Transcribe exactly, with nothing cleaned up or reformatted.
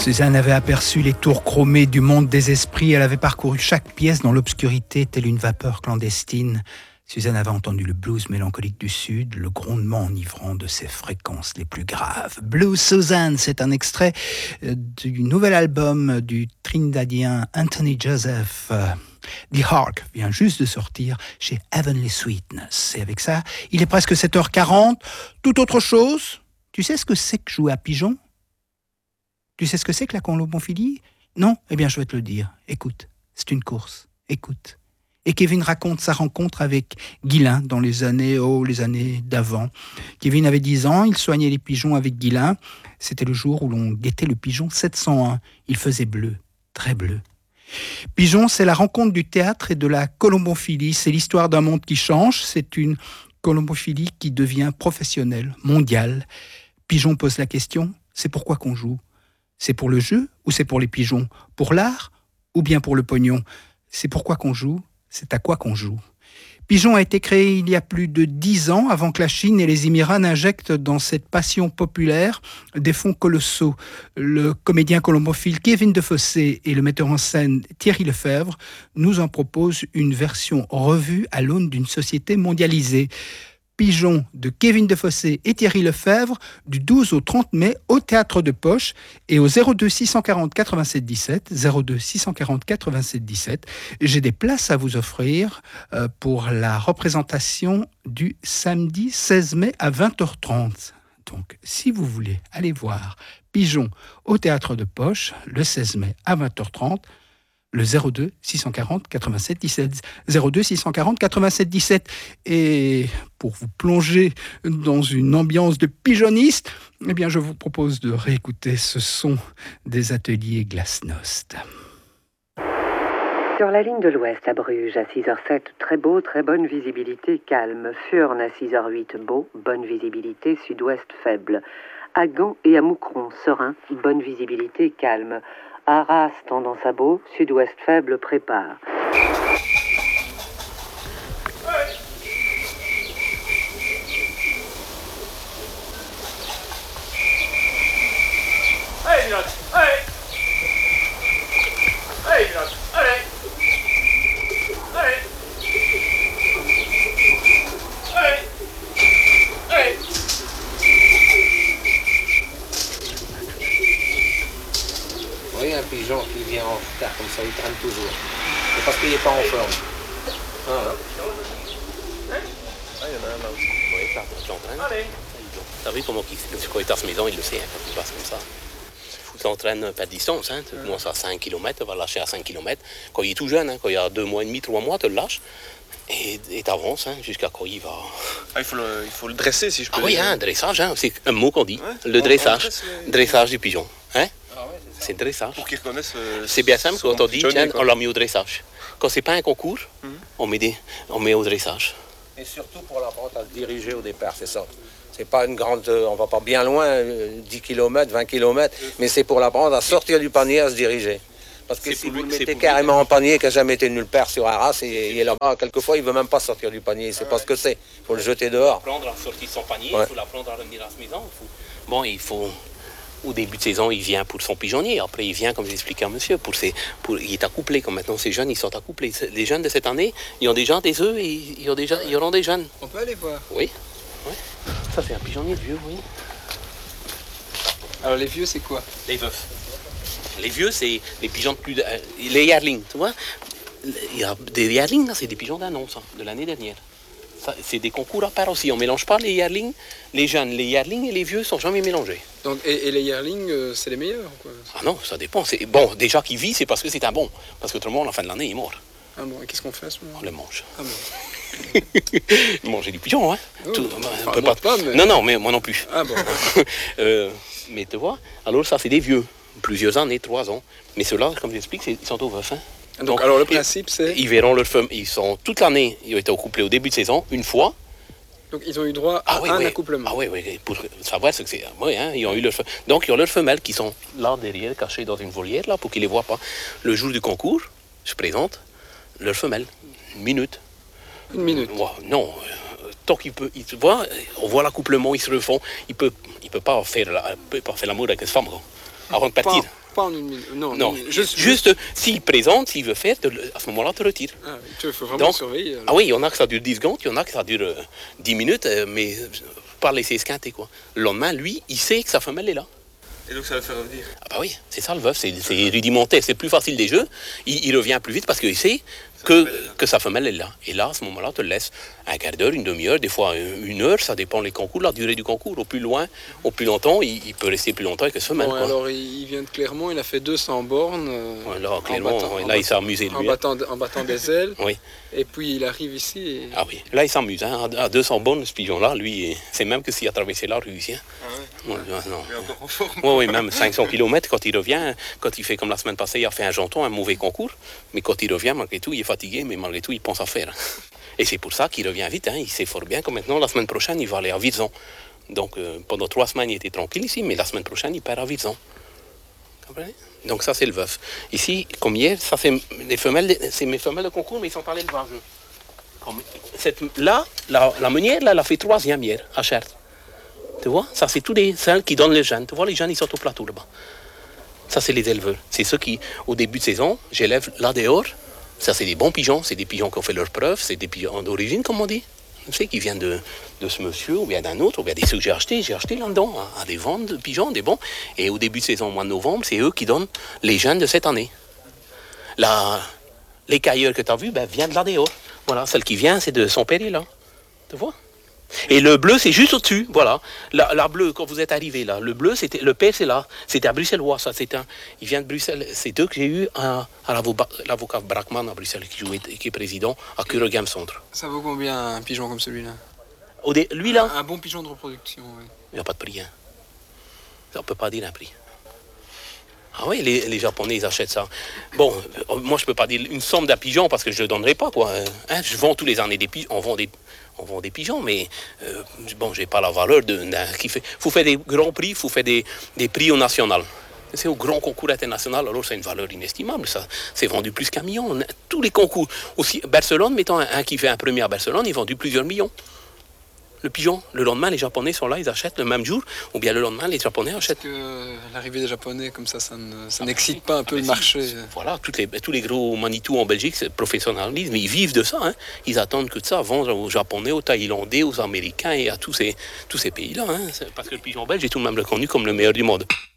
Suzanne avait aperçu les tours chromées du monde des esprits. Elle avait parcouru chaque pièce dans l'obscurité, telle une vapeur clandestine. Suzanne avait entendu le blues mélancolique du Sud, le grondement enivrant de ses fréquences les plus graves. Blues Suzanne, c'est un extrait du nouvel album du Trinidadien Anthony Joseph. The Hark vient juste de sortir chez Heavenly Sweetness. Et avec ça, il est presque sept heures quarante. Toute autre chose, tu sais ce que c'est que jouer à pigeon ? Tu sais ce que c'est que la colombophilie ? Non ? Eh bien, je vais te le dire. Écoute, c'est une course. Écoute. Et Kevin raconte sa rencontre avec Guylain dans les années, oh, les années d'avant. Kevin avait dix ans, il soignait les pigeons avec Guylain. C'était le jour où l'on guettait le pigeon sept cent un. Il faisait bleu, très bleu. Pigeon, c'est la rencontre du théâtre et de la colombophilie. C'est l'histoire d'un monde qui change. C'est une colombophilie qui devient professionnelle, mondiale. Pigeon pose la question, c'est pourquoi qu'on joue ? C'est pour le jeu ou c'est pour les pigeons ? Pour l'art ou bien pour le pognon ? C'est pourquoi qu'on joue ? C'est à quoi qu'on joue ? Pigeon a été créé il y a plus de dix ans, avant que la Chine et les Émirats n'injectent dans cette passion populaire des fonds colossaux. Le comédien colombophile Kevin Defossé et le metteur en scène Thierry Lefebvre nous en proposent une version revue à l'aune d'une société mondialisée. Pigeon de Kevin Defossé et Thierry Lefebvre du douze au trente mai au Théâtre de Poche et au zéro deux six cent quarante quatre-vingt-sept dix-sept, zéro deux six cent quarante quatre-vingt-sept dix-sept. J'ai des places à vous offrir euh, pour la représentation du samedi seize mai à vingt heures trente. Donc, si vous voulez aller voir Pigeon au Théâtre de Poche le seize mai à vingt heures trente, le zéro deux six cent quarante quatre-vingt-sept dix-sept, zéro deux six cent quarante quatre-vingt-sept dix-sept. Et pour vous plonger dans une ambiance de pigeonniste, eh bien je vous propose de réécouter ce son des ateliers Glasnost. Sur la ligne de l'Ouest à Bruges, à six heures sept, très beau, très bonne visibilité, calme. Furnes à six heures huit, beau, bonne visibilité, sud-ouest faible. À Gand et à Moucron, serein, bonne visibilité, calme. Arras, tendance à beau, sud-ouest faible, prépare. Hey, Minot! Hey! Hey, Minot! Allez! Allez! Allez! Allez! Vous voyez un pigeon qui vient en retard comme ça, il traîne toujours. C'est parce qu'il n'est pas en forme. Voilà. Ah, il y en a un là aussi. Oui, ça, j'entraîne. Allez! T'as vu comment il, quand il est à sa maison, il le sait, hein, quand il passe comme ça. Il t'entraîne pas de distance, hein. Tu commences à cinq kilomètres, tu vas le lâcher à cinq kilomètres. Quand il est tout jeune, hein, quand il y a deux mois et demi, trois mois, tu le lâches. Et tu avances hein, jusqu'à quand il va. Ah, il faut le, il faut le dresser si je peux Ah oui, dire. hein, dressage, hein, c'est un mot qu'on dit. Ouais, le on- dressage. on dresse les- Dressage du pigeon. Hein? Ah ouais, c'est ça. C'est dressage. Pour qu'ils reconnaissent. euh, C'est bien simple son quand on dit, pigeonnier, tiens, quoi. on l'a mis au dressage. Quand c'est pas un concours, Mhm. on, met des, on met au dressage. Et surtout pour l'apprendre à se diriger au départ, c'est ça. C'est pas une grande. euh, On va pas bien loin, euh, dix kilomètres, vingt kilomètres, mais c'est pour l'apprendre à sortir du panier, à se diriger. Parce que C'est si pour vous lui- le c'est mettez pour lui. carrément en panier, qui n'a jamais été nulle part sur un ras, et il est là-bas, quelquefois il veut même pas sortir du panier, il sait pas ce que c'est. Il faut le jeter dehors. Apprendre à sortir de son panier, Ouais. il faut l'apprendre à revenir à sa maison. il faut- Bon, il faut. Au début de saison, il vient pour son pigeonnier. Après, il vient, comme j'expliquais à monsieur, pour ses, pour, il est accouplé. Comme maintenant, ces jeunes, ils sont accouplés. Les jeunes de cette année, ils ont déjà des œufs et ils, ont déjà, ils auront des jeunes. On peut aller voir. Oui. oui. Ça, c'est un pigeonnier vieux, oui. Alors les vieux, c'est quoi? Les veufs. Les vieux, c'est les pigeons de plus de... euh, les yearlings, tu vois. Il y a des yearlings, là, c'est des pigeons d'annonce, hein, de l'année dernière. Ça, c'est des concours à part aussi. On ne mélange pas les yearlings, les jeunes, les yearlings et les vieux ne sont jamais mélangés. Donc, et, et les yearlings, euh, c'est les meilleurs, quoi. Ah non, ça dépend. C'est... Bon, déjà qu'il vit, c'est parce que c'est un bon. Parce que autrement, à la fin de l'année, il est mort. Ah bon, et qu'est-ce qu'on fait à ce On moment? le mange. Ah bon. Manger du pigeon, hein. Oh, Tout- enfin, on peut moi pas... pas, mais- Non, non, mais moi non plus. Ah bon. Euh, mais tu vois, alors ça, c'est des vieux. Plusieurs années, trois ans. Mais ceux-là, comme j'explique, c'est- ils sont au veuf. Hein. Donc, alors le principe, c'est... Ils verront leur femme. Ils sont toute l'année, ils ont été accouplés au début de saison, une fois. Donc ils ont eu droit à Ah oui, un oui. accouplement. Ah oui, oui, pour savoir ce que c'est. Oui, hein, ils ont eu leur fe- Donc, ils ont leurs femelles qui sont là derrière, cachées dans une volière, là, pour qu'ils ne les voient pas. Le jour du concours, je présente leurs femelles. Une minute. Une minute. Moi, non. euh, Tant qu'il peut, il, tu vois, on voit l'accouplement, ils se le font. Il peut, il peut pas faire, la, peut pas faire l'amour avec une femme, quoi. Avant de partir. Pas en une minute. Non, Non, une- juste, juste. juste s'il présente, s'il veut faire, te le- à ce moment-là, te retire. Ah, il faut vraiment Donc, surveiller. alors. Ah oui, il y en a que ça dure dix secondes, il y en a que ça dure euh, dix minutes, euh, mais euh, pas laisser esquinter, quoi. Le lendemain, lui, il sait que sa femelle est là. Et donc ça le fait revenir. Ah bah oui, c'est ça le veuf, c'est c'est rudimentaire, c'est plus facile des jeux, il, il revient plus vite parce qu'il sait que, que sa femelle est là. Et là, à ce moment-là, te le laisse un quart d'heure, une demi-heure, des fois une heure, ça dépend des concours, la durée du concours. Au plus loin, au plus longtemps, il, il peut rester plus longtemps avec sa femelle. Bon, quoi. alors il il vient de Clermont, il a fait deux cents bornes. euh, Ouais, là, en clairement, battant- ouais, en là, il battant- s'est amusé de En lui. hein. battant, en battant des ailes. Oui. Et puis il arrive ici et... Ah oui, là il s'amuse, hein. à deux cents bornes, ce pigeon-là, lui, c'est même que s'il a traversé la rue ici. Hein. Ouais, ouais, non. Il est encore en forme. Oui, oui, même cinq cents kilomètres, quand il revient, quand il fait comme la semaine passée, il a fait un janton, un mauvais concours, mais quand il revient, malgré tout, il est fatigué, mais malgré tout, il pense à faire. Et c'est pour ça qu'il revient vite, hein. Il sait fort bien que maintenant, la semaine prochaine, il va aller à Vierzon. Donc euh, pendant trois semaines, il était tranquille ici, mais la semaine prochaine, il part à Vierzon. Comprenez? Donc ça, c'est le veuf. Ici, comme hier, ça c'est les femelles, c'est mes femelles de concours, mais ils sont à l'élevage. Comme cette, là, la, la meunière, là, elle a fait troisième hier, à Chartres. Tu vois? Ça, c'est tous les celles qui donnent les jeunes. Tu vois, les jeunes, ils sont au plateau là-bas. Ça, c'est les éleveurs. C'est ceux qui, au début de saison, j'élève là dehors. Ça, c'est des bons pigeons. C'est des pigeons qui ont fait leurs preuves. C'est des pigeons d'origine, comme on dit. Tu sais, qui viennent de, de ce monsieur ou bien d'un autre, ou bien des ceux que j'ai achetés. J'ai acheté là-dedans, à, à des ventes de pigeons, des bons. Et au début de saison, au mois de novembre, c'est eux qui donnent les jeunes de cette année. La, les cailleurs que tu as vus, ben, viennent de là dehors. Voilà, celle qui vient, c'est de son père, là. Tu vois? Et le bleu, c'est juste au-dessus, voilà. La, la bleue, quand vous êtes arrivé là, le bleu, c'était le père, c'est là. C'était à Bruxellois, ça. C'est un, il vient de Bruxelles. C'est deux que j'ai eu à, à l'avocat, l'avocat Brackman à Bruxelles, qui, jouait, qui est président à Cure Game Centre. Ça vaut combien un pigeon comme celui-là? Au dé- lui, là, Un, un bon pigeon de reproduction, oui. il n'y a pas de prix. Hein. Ça, on ne peut pas dire un prix. Ah oui, les, les Japonais, ils achètent ça. Bon, euh, moi, je ne peux pas dire une somme d'un pigeon parce que je ne le donnerai pas, quoi. Hein, je vends tous les années des pigeons. On vend des, on vend des pigeons, mais euh, bon, je n'ai pas la valeur de, d'un, qui fait. Il faut faire des grands prix, il faut faire des, des prix au national. C'est au grand concours international, alors c'est une valeur inestimable. Ça, c'est vendu plus qu'un million. Tous les concours. Aussi, Barcelone, mettons un, un qui fait un premier à Barcelone, il est vendu plusieurs millions. Le pigeon, le lendemain, les Japonais sont là, ils achètent le même jour, ou bien le lendemain, les Japonais achètent. Que l'arrivée des Japonais, comme ça, ça, ne, ça n'excite pas un peu Ah, le mais marché. si, voilà, toutes les, tous les gros Manitou en Belgique, c'est professionnalisme, ils vivent de ça. Hein. Ils attendent que de ça, vendre aux Japonais, aux Thaïlandais, aux Américains et à tous ces, tous ces pays-là. Hein. Parce que le pigeon belge est tout de même reconnu comme le meilleur du monde.